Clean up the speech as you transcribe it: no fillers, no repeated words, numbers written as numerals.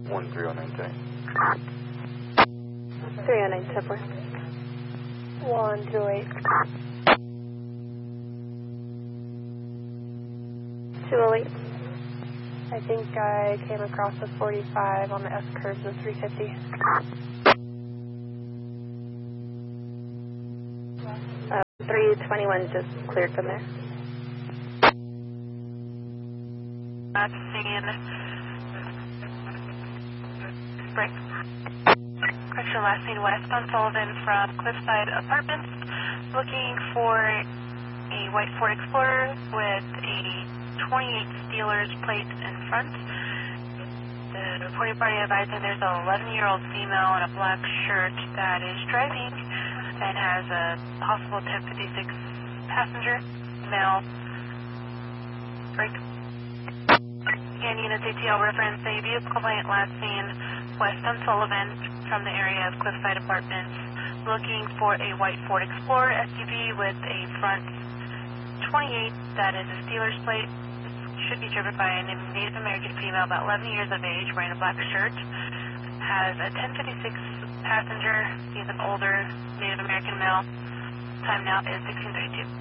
13097. 309 Tipworth. 128. 208. I think I came across the 45 on the S curves of 350. 321 just cleared from there. That's seen. Break. Correction, last seen west on Sullivan from Cliffside Apartments, looking for a white Ford Explorer with a 28 Steelers plate in front. The reporting party advising there's an 11-year-old female in a black shirt that is driving and has a possible 1056 passenger, male. Break. And units ATL reference a vehicle complaint last seen west on Sullivan from the area of Cliffside Apartments, looking for a white Ford Explorer SUV with a front 28 that is a Steelers plate. Should be driven by a Native American female about 11 years of age, wearing a black shirt. Has a 1056 passenger. He's an older Native American male. Time now is 16:32.